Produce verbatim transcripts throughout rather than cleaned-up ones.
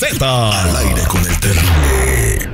Z. Al aire con el terrible.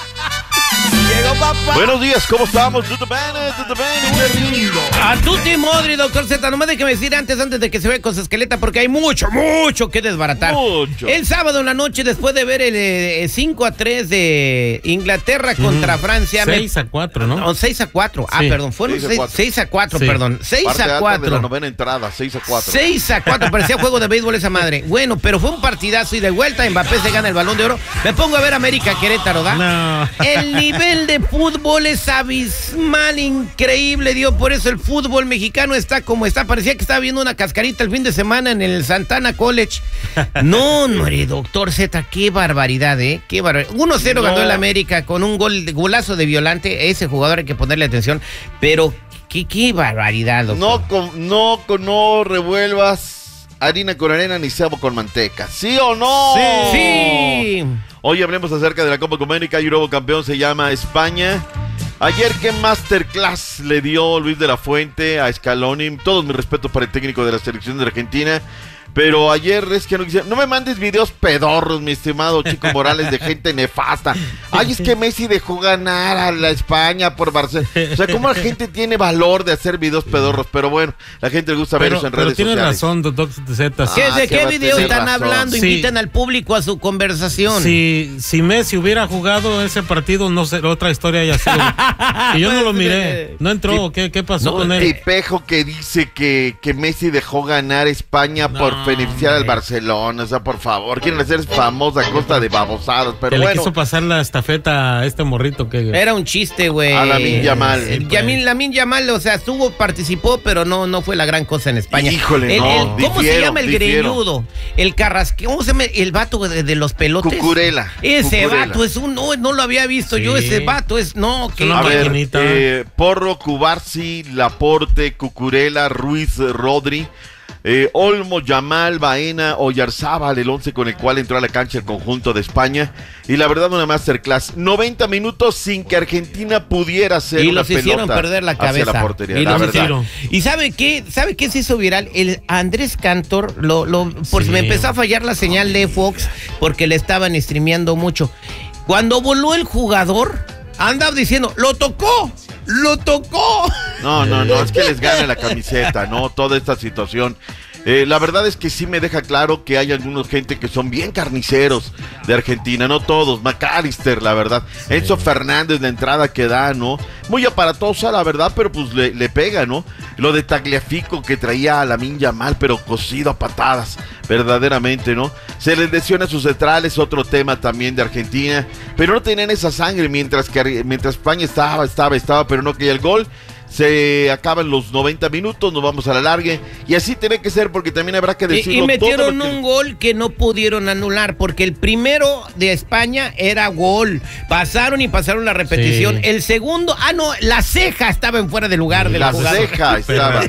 Llegó papá. Buenos días, ¿cómo estamos? ¿Tutto bene? ¿Tutto bene? A tutti modri, doctor Z. Nomás déjeme decir antes, antes de que se vea con su esqueleta, porque hay mucho, mucho que desbaratar. Mucho. El sábado en la noche, después de ver el eh, cinco a tres de Inglaterra contra mm, Francia. seis a cuatro, ¿no? No, seis a cuatro. Sí. Ah, perdón, fueron seis a cuatro, sí. Perdón. seis a cuatro. De la novena entrada, seis a cuatro. seis a cuatro, parecía juego de béisbol esa madre. Bueno, pero fue un partidazo y de vuelta Mbappé se gana el Balón de Oro. Me pongo a ver América Querétaro, ¿da? No. El nivel de fútbol es abismal, increíble, Dios. Por eso el fútbol mexicano está como está. Parecía que estaba viendo una cascarita el fin de semana en el Santana College. No, no, doctor Z, qué barbaridad, ¿eh? Qué barbaridad. uno cero no. Ganó el América con un gol, golazo de Violante. Ese jugador hay que ponerle atención. Pero qué, qué barbaridad, doctor. No, con, no, con, no revuelvas harina con arena ni cebo con manteca. ¿Sí o no? Sí. Sí. Hoy hablemos acerca de la Copa América. Hay un nuevo campeón, se llama España. Ayer, ¿qué masterclass le dio Luis de la Fuente a Scaloni? Todos mis respetos para el técnico de la selección de Argentina. Pero ayer es que no quisiera. No me mandes videos pedorros, mi estimado Chico Morales, de gente nefasta. Ay, es que Messi dejó ganar a la España por Barcelona. O sea, ¿cómo la gente tiene valor de hacer videos pedorros? Pero bueno, la gente le gusta ver eso en redes sociales. Pero tienes razón, doctor Z. ¿Qué, ¿De qué video están razón. hablando? Sí. Invitan al público a su conversación. Si, si Messi hubiera jugado ese partido, no sé, otra historia haya sido. Y yo no lo miré. ¿No entró? ¿Qué, qué pasó no, con él? Tipejo que dice que, que Messi dejó ganar España no, por beneficiar al Barcelona. O sea, por favor, quieren hacer famosa a costa de babosadas. Pero que bueno. Le quiso pasar la estafeta a este morrito que... Era un chiste, güey. A Lamine Yamal. El Yamin, Lamine Yamal, o sea, estuvo, participó, pero no, no fue la gran cosa en España. Híjole, el, no. el, ¿Cómo difiero, se llama el difiero. greñudo? El carrasque, ¿cómo se llama el vato de, de los pelotes? Cucurella. Ese Cucurella. vato es un, no, no lo había visto sí. Yo, ese vato es, no, que... A ver, eh, Porro, Cubarsi, Laporte, Cucurella, Ruiz, Rodri, eh, Olmo, Yamal, Baena, Oyarzábal, el once con el cual entró a la cancha el conjunto de España. Y la verdad, una masterclass. noventa minutos sin que Argentina pudiera hacer y una los hicieron pelota perder la cabeza. Hacia la portería, y la los verdad. Hicieron. ¿Y sabe qué? ¿Sabe qué se hizo viral? El Andrés Cantor, lo, lo, por sí. si me empezó a fallar la señal de Fox, porque le estaban streameando mucho. Cuando voló el jugador, andaba diciendo, ¡lo tocó! ¡Lo tocó! No, no, no, es que les gane la camiseta, ¿no? Toda esta situación. Eh, la verdad es que sí me deja claro que hay algunos gente que son bien carniceros de Argentina, no todos. McAllister, la verdad. Sí. Enzo Fernández, la entrada que da, ¿no? Muy aparatosa, la verdad, pero pues le, le pega, ¿no? Lo de Tagliafico que traía a Lamine Yamal, pero cosido a patadas, verdaderamente, ¿no? Se les lesiona sus centrales, otro tema también de Argentina, pero no tenían esa sangre mientras que mientras España estaba, estaba, estaba, pero no caía el gol. Se acaban los noventa minutos, nos vamos a la largue y así tiene que ser porque también habrá que decirlo. Y, y metieron todo que... un gol que no pudieron anular porque el primero de España era gol. Pasaron y pasaron la repetición. Sí. El segundo, ah no, la ceja estaba en fuera de lugar de la jugada. La ceja estaba.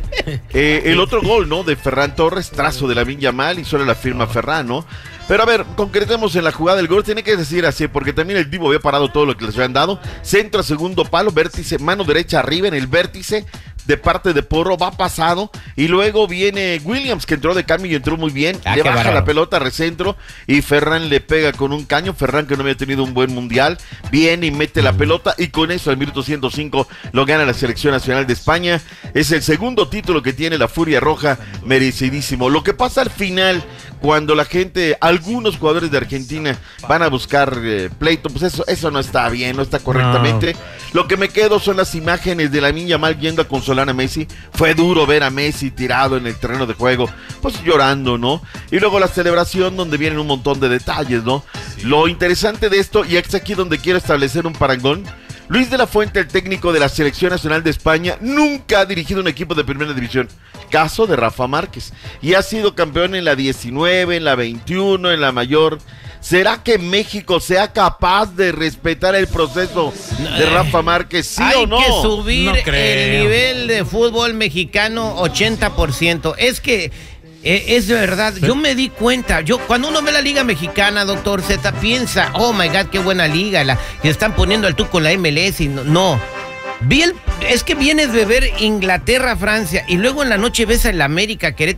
eh, el otro gol, ¿no? De Ferran Torres, trazo de Lamine Yamal y solo la firma Ferran, ¿no? Pero a ver, concretemos en la jugada del gol, tiene que decir así, porque también el Divo había parado todo lo que les habían dado. Centro, segundo palo, vértice, mano derecha arriba en el vértice de parte de Porro, va pasado, y luego viene Williams, que entró de cambio y entró muy bien, ah, le baja barato. La pelota, recentro, y Ferran le pega con un caño. Ferran, que no había tenido un buen mundial, viene y mete la pelota, y con eso al minuto ciento cinco lo gana la Selección Nacional de España. Es el segundo título que tiene la Furia Roja, merecidísimo. Lo que pasa al final, cuando la gente, algunos jugadores de Argentina van a buscar eh, pleito, pues eso, eso no está bien, no está correctamente. No. Lo que me quedo son las imágenes de Lamine Yamal yendo a consolar a Messi. Fue duro ver a Messi tirado en el terreno de juego, pues llorando, ¿no? Y luego la celebración donde vienen un montón de detalles, ¿no? Lo interesante de esto, y es aquí donde quiero establecer un parangón, Luis de la Fuente, el técnico de la Selección Nacional de España, nunca ha dirigido un equipo de primera división. Caso de Rafa Márquez. Y ha sido campeón en la diecinueve, en la veintiuno, en la mayor. ¿Será que México sea capaz de respetar el proceso de Rafa Márquez, sí Hay o no? Hay que subir no el nivel de fútbol mexicano ochenta por ciento. Es que eh, es verdad, yo me di cuenta, yo cuando uno ve la Liga Mexicana, doctor Z, piensa, oh my God, qué buena liga, la que están poniendo al tú con la M L S y no, no. Vi el, es que vienes de ver Inglaterra, Francia, y luego en la noche ves a la América Querétaro.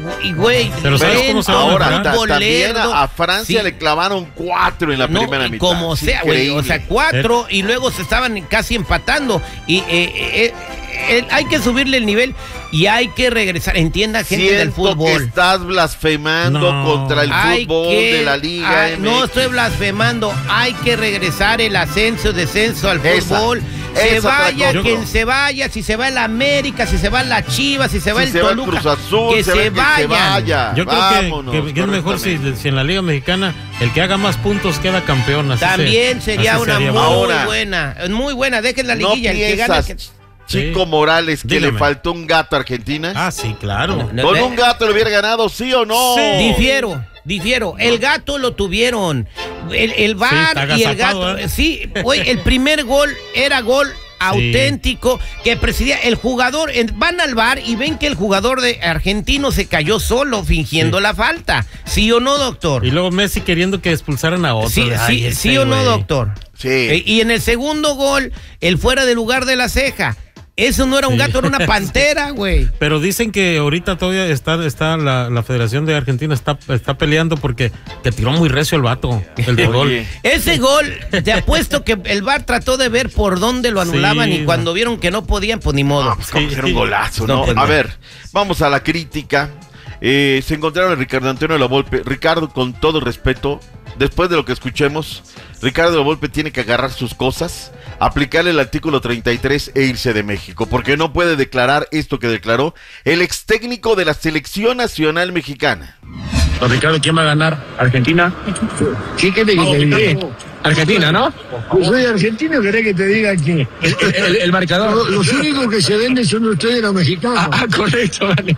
y güey, Pero ¿sabes cómo se va a Ahora, mejorar? ta- también Lerdo. a, a Francia Sí. le clavaron cuatro en la No, primera y mitad. como Es sea, güey, o sea, increíble. cuatro y luego se estaban casi empatando y eh, eh, eh, hay que subirle el nivel y hay que regresar, entienda gente Siento del fútbol. que estás blasfemando No. contra el Hay fútbol que- de la Liga ay, M X. no estoy blasfemando, hay que regresar el ascenso, descenso al Esa, fútbol. Se esa vaya otra cosa. quien se vaya, si se va el América, si se va la Chivas, si se va Si el se va el Toluca, Cruz Azul, que se, se, va el que se vayan. vaya. Yo creo Vámonos, que, que- que es mejor si, correctamente. si en la Liga Mexicana el que haga más puntos queda campeón. Así También se- sería así una sería muy bueno. Ahora, buena, muy buena, dejen la ¿No liguilla, el que gana. piensas, que- Chico Sí. Morales, que Dígame. le faltó un gato a Argentina? Ah, sí, claro. No, ¿Con de- un gato le hubiera ganado, sí o no? Sí. Difiero, difiero. El gato lo tuvieron. El, el V A R está y el agazapado, gato. ¿eh? Sí, oye, el primer gol era gol auténtico que presidía el jugador. en- van al V A R y ven que el jugador de argentino se cayó solo fingiendo Sí. la falta. ¿Sí o no, doctor? Y luego Messi queriendo que expulsaran a otro. Sí, Ay, sí, ese sí o no, güey. doctor. Sí. Eh, y en el segundo gol, el fuera de lugar de la ceja. Eso no era un Sí. gato, era una pantera, güey. Pero dicen que ahorita todavía está, está la, la Federación de Argentina está, está peleando porque que tiró muy recio el vato, el de Oye. gol. Ese gol, te apuesto que el V A R trató de ver por dónde lo anulaban Sí, y cuando vieron que no podían, pues ni modo. Ah, pues como que era un golazo, No, ¿no? pues A no. ver, vamos a la crítica. Eh, se encontraron a Ricardo Antonio Lavolpe. Ricardo, con todo respeto, después de lo que escuchemos, Ricardo Lavolpe tiene que agarrar sus cosas, aplicarle el artículo treinta y tres e irse de México, porque no puede declarar esto que declaró el ex técnico de la selección nacional mexicana. Don Ricardo, ¿quién va a ganar? ¿Argentina? ¿Qué querés que te diga? Argentina, ¿no? Yo soy argentino, ¿querés que te diga que El, el- el marcador. Lo- los únicos que se venden son ustedes los mexicanos? Ah, ah, correcto, vale.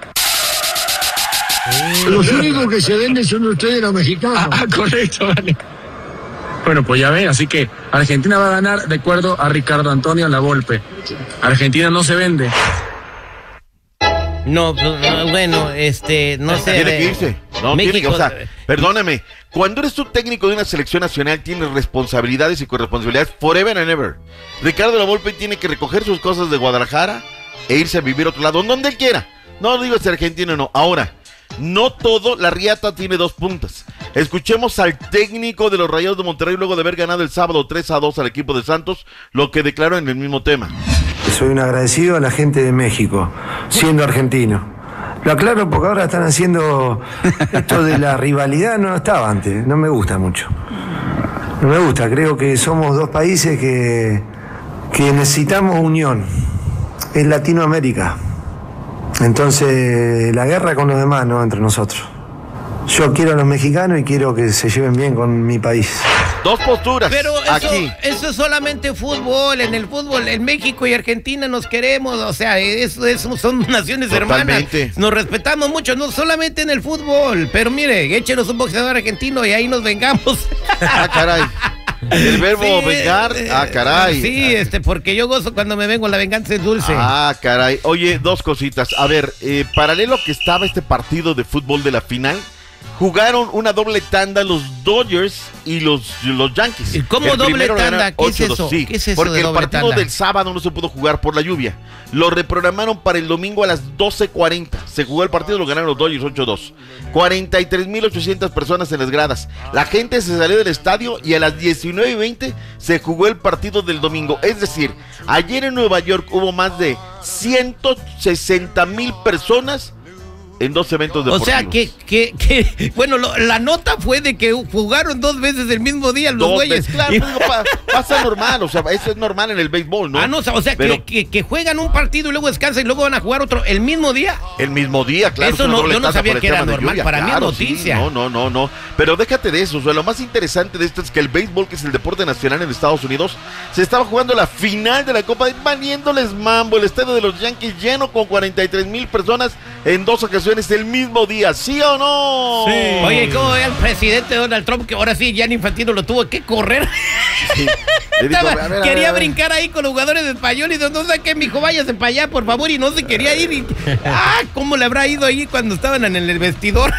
Los únicos que se venden son ustedes los mexicanos. Ah, ah, correcto, vale. Bueno, pues ya ven, así que Argentina va a ganar de acuerdo a Ricardo Antonio Lavolpe. Argentina no se vende. No, pues, no, bueno, este, no sé. Tiene de- que irse. No, México, tiene que, o sea, perdóname, cuando eres tú técnico de una selección nacional, tienes responsabilidades y corresponsabilidades forever and ever. Ricardo Lavolpe tiene que recoger sus cosas de Guadalajara e irse a vivir a otro lado, donde él quiera. No digo si argentino o no. Ahora, no todo, la riata tiene dos puntas. Escuchemos al técnico de los Rayados de Monterrey luego de haber ganado el sábado tres a dos al equipo de Santos, lo que declaró en el mismo tema. Soy un agradecido a la gente de México, siendo argentino. Lo aclaro porque ahora están haciendo esto de la rivalidad, no estaba antes, no me gusta mucho. No me gusta, creo que somos dos países que, que necesitamos unión. Es Latinoamérica. Entonces, la guerra con los demás, no entre nosotros. Yo quiero a los mexicanos y quiero que se lleven bien con mi país. Dos posturas Pero eso, aquí. eso es solamente fútbol. En el fútbol, en México y Argentina nos queremos. O sea, eso, eso son naciones Totalmente. hermanas. Nos respetamos mucho, no solamente en el fútbol. Pero mire, échenos un boxeador argentino y ahí nos vengamos. Ah, caray. El verbo Sí, vengar. eh, Ah, caray. Sí, este, porque yo gozo cuando me vengo, la venganza es dulce. Ah, caray. Oye, dos cositas. A ver, eh, paralelo que estaba este partido de fútbol de la final, jugaron una doble tanda los Dodgers y los, los Yankees. ¿Y cómo El doble primero tanda? ganaron ¿Qué es ocho dos. eso? Sí, ¿Qué es eso porque de el doble partido tanda? del sábado no se pudo jugar por la lluvia. Lo reprogramaron para el domingo a las doce cuarenta. Se jugó el partido, lo ganaron los Dodgers ocho dos. cuarenta y tres mil ochocientas personas en las gradas. La gente se salió del estadio y a las diecinueve y veinte se jugó el partido del domingo. Es decir, ayer en Nueva York hubo más de ciento sesenta mil personas en dos eventos O deportivos. sea, que, que, que bueno, lo- la nota fue de que jugaron dos veces el mismo día los Dos güeyes. veces, claro, Y- pues, digo, pa- pasa normal, o sea, eso es normal en el béisbol, ¿no? Ah, no, o sea, o sea, Pero que, que, que juegan un partido y luego descansan y luego van a jugar otro el mismo día. el mismo día, claro. Eso es una no- doble yo no tanda sabía por el que era tema de normal, lluvia, para mí es claro, sí, noticia. no, no, no, no. Pero déjate de eso, o sea, lo más interesante de esto es que el béisbol, que es el deporte nacional en Estados Unidos, se estaba jugando la final de la Copa, valiéndoles mambo, el estadio de los Yankees lleno con cuarenta y tres mil personas en dos ocasiones el mismo día, ¿sí o no? Sí. Oye, ¿cómo ve al presidente Donald Trump que ahora sí, Gianni Infantino lo tuvo que correr? Sí. Le dijo, Estaba- a ver, a ver, quería a ver. brincar ahí con los jugadores de español y no sé qué, mijo, váyase para allá, por favor, y no se quería ir. Y, ah, ¿cómo le habrá ido ahí cuando estaban en el vestidor?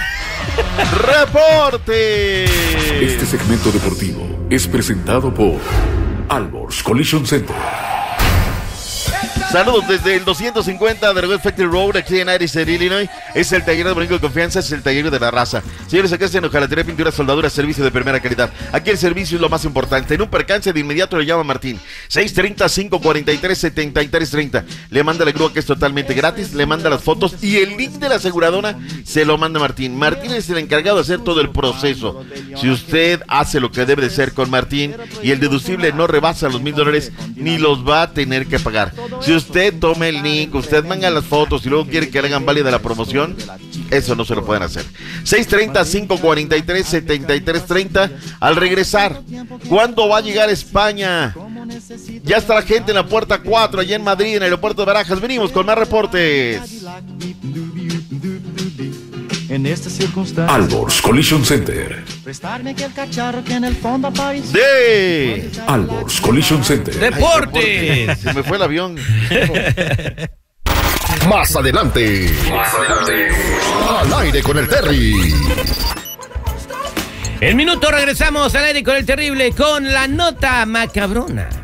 ¡Reporte! Este segmento deportivo es presentado por Alborz Collision Center. Saludos desde el doscientos cincuenta de West Factory Road, aquí en Addison, Illinois. Es el taller de Brinco de Confianza, es el taller de la raza. Señores, acá está en hojalatería, pintura, soldadura, servicio de primera calidad. Aquí el servicio es lo más importante. En un percance de inmediato le llama Martín. seis treinta, cinco cuarenta y tres, setenta y tres treinta. Le manda la grúa, que es totalmente gratis. Le manda las fotos y el link de la aseguradora se lo manda Martín. Martín es el encargado de hacer todo el proceso. Si usted hace lo que debe de ser con Martín y el deducible no rebasa los mil dólares, ni los va a tener que pagar. Si usted toma el link, usted manda las fotos y luego quiere que le hagan válida la promoción, eso no se lo pueden hacer. seis treinta, cinco cuarenta y tres, setenta y tres treinta. Al regresar, ¿cuándo va a llegar España? Ya está la gente en la puerta cuatro, allá en Madrid, en el aeropuerto de Barajas. Venimos con más reportes. En esta circunstancia, Albors Collision Center. De Albors Collision Center. ¡Deportes! Se me fue el avión. Más adelante. Más adelante. Al aire con el Terry. En minuto regresamos al aire con el terrible, con la nota macabrona.